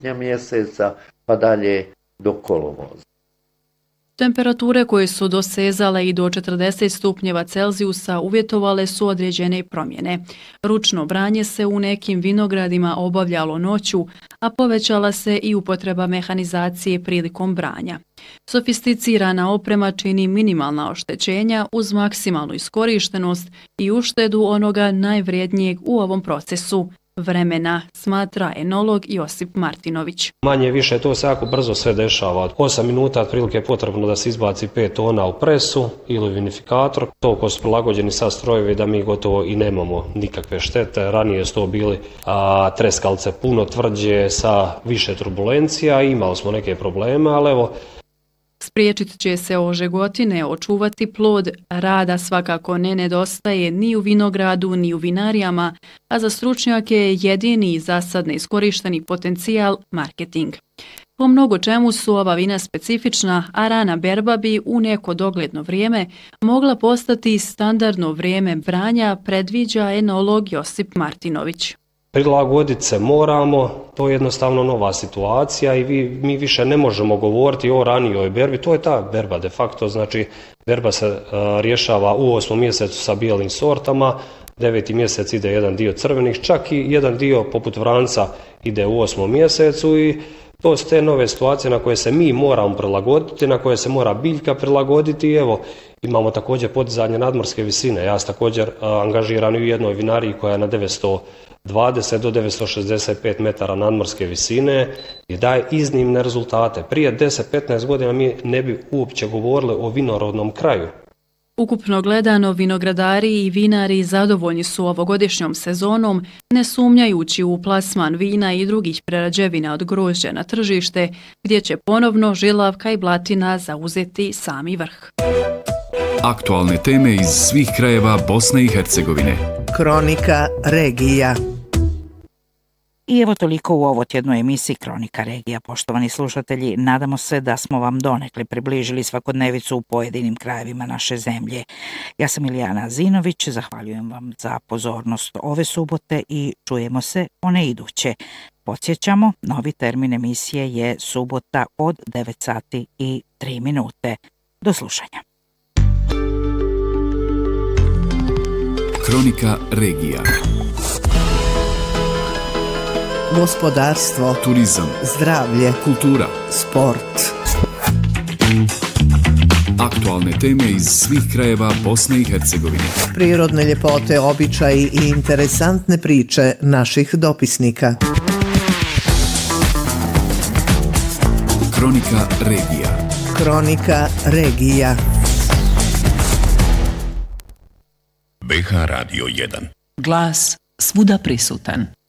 mjeseca pa dalje do kolovoza. Temperature koje su dosezale i do 40 stupnjeva Celzijusa uvjetovale su određene promjene. Ručno branje se u nekim vinogradima obavljalo noću, a povećala se i upotreba mehanizacije prilikom branja. Sofisticirana oprema čini minimalna oštećenja uz maksimalnu iskorištenost i uštedu onoga najvrijednijeg u ovom procesu vremena, smatra enolog Josip Martinović. Manje više to se jako brzo sve dešava. 8 minuta otprilike je potrebno da se izbaci 5 tona u presu ili vinifikator. Toliko su prilagođeni sad strojevi da mi gotovo i nemamo nikakve štete. Ranije su to bili treskalce puno tvrđe sa više turbulencija. Imali smo neke probleme, ali evo, spriječit će se ožegotine, očuvati plod, rada svakako ne nedostaje ni u vinogradu ni u vinarijama, a za stručnjake je jedini za sad neiskorišteni potencijal marketing. Po mnogo čemu su ova vina specifična, a rana berba bi u neko dogledno vrijeme mogla postati standardno vrijeme branja, predviđa enolog Josip Martinović. Prilagoditi se moramo, to je jednostavno nova situacija i mi više ne možemo govoriti o ranijoj berbi, to je ta berba de facto, znači berba se rješava u 8. mjesecu sa bijelim sortama, 9. mjesec ide jedan dio crvenih, čak i jedan dio poput vranca ide u 8. mjesecu i to su te nove situacije na koje se mi moramo prilagoditi, na koje se mora biljka prilagoditi i evo, imamo također podizanje nadmorske visine. Ja sam također angažiran u jednoj vinariji koja je na 920 do 965 metara nadmorske visine i daje iznimne rezultate. Prije 10-15 godina mi ne bi uopće govorili o vinorodnom kraju. Ukupno gledano, vinogradari i vinari zadovoljni su ovogodišnjom sezonom, ne sumnjajući u plasman vina i drugih prerađevina od grožđa na tržište, gdje će ponovno Žilavka i Blatina zauzeti sami vrh. Aktualne teme iz svih krajeva Bosne i Hercegovine. Kronika regija. I evo toliko u ovotjednoj emisiji Kronika regija. Poštovani slušatelji, nadamo se da smo vam donekle približili svakodnevicu u pojedinim krajevima naše zemlje. Ja sam Ilijana Zinović, zahvaljujem vam za pozornost ove subote i čujemo se one iduće. Podsjećamo, novi termin emisije je subota od 9 sati i 3 minute. Do slušanja. Kronika regija. Gospodarstvo, turizam, zdravlje, kultura, sport. Aktualne teme iz svih krajeva Bosne i Hercegovine. Prirodne ljepote, običaji i interesantne priče naših dopisnika. Kronika regija. Kronika regija. BH Radio 1. Glas svuda prisutan.